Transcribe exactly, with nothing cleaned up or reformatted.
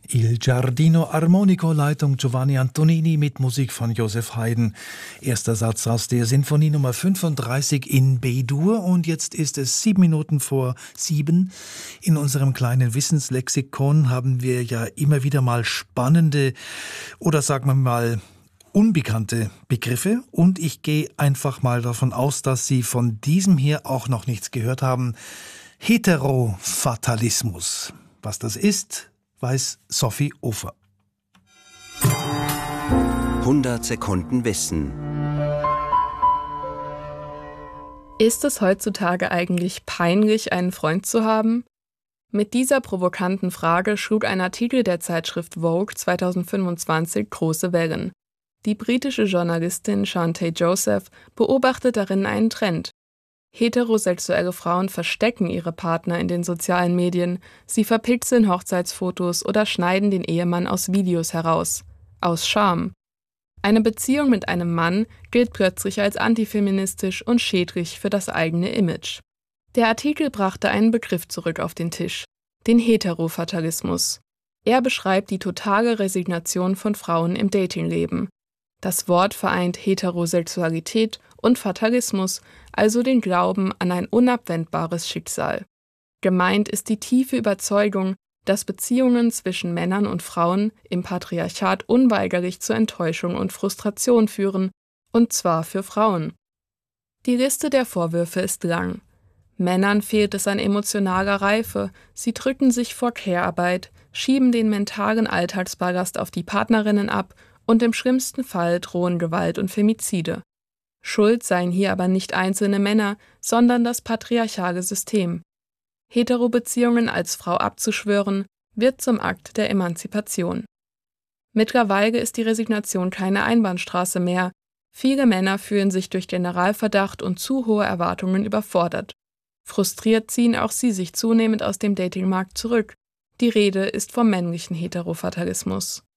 Il Giardino Armonico, Leitung Giovanni Antonini mit Musik von Joseph Haydn. Erster Satz aus der Sinfonie Nummer fünfunddreißig in B-Dur und jetzt ist es sieben Minuten vor sieben. In unserem kleinen Wissenslexikon haben wir ja immer wieder mal spannende oder sagen wir mal unbekannte Begriffe und ich gehe einfach mal davon aus, dass Sie von diesem hier auch noch nichts gehört haben. Heterofatalismus. Was das ist, weiß Sophie Ofer. hundert Sekunden Wissen. Ist es heutzutage eigentlich peinlich, einen Freund zu haben? Mit dieser provokanten Frage schlug ein Artikel der Zeitschrift Vogue zweitausendfünfundzwanzig große Wellen. Die britische Journalistin Shantay Joseph beobachtet darin einen Trend. Heterosexuelle Frauen verstecken ihre Partner in den sozialen Medien, sie verpixeln Hochzeitsfotos oder schneiden den Ehemann aus Videos heraus. Aus Scham. Eine Beziehung mit einem Mann gilt plötzlich als antifeministisch und schädlich für das eigene Image. Der Artikel brachte einen Begriff zurück auf den Tisch: den Heterofatalismus. Er beschreibt die totale Resignation von Frauen im Datingleben. Das Wort vereint Heterosexualität und Fatalismus, also den Glauben an ein unabwendbares Schicksal. Gemeint ist die tiefe Überzeugung, dass Beziehungen zwischen Männern und Frauen im Patriarchat unweigerlich zu Enttäuschung und Frustration führen, und zwar für Frauen. Die Liste der Vorwürfe ist lang. Männern fehlt es an emotionaler Reife, sie drücken sich vor Care-Arbeit, schieben den mentalen Alltagsballast auf die Partnerinnen ab und im schlimmsten Fall drohen Gewalt und Femizide. Schuld seien hier aber nicht einzelne Männer, sondern das patriarchale System. Heterobeziehungen als Frau abzuschwören, wird zum Akt der Emanzipation. Mittlerweile ist die Resignation keine Einbahnstraße mehr. Viele Männer fühlen sich durch Generalverdacht und zu hohe Erwartungen überfordert. Frustriert ziehen auch sie sich zunehmend aus dem Datingmarkt zurück. Die Rede ist vom männlichen Heterofatalismus.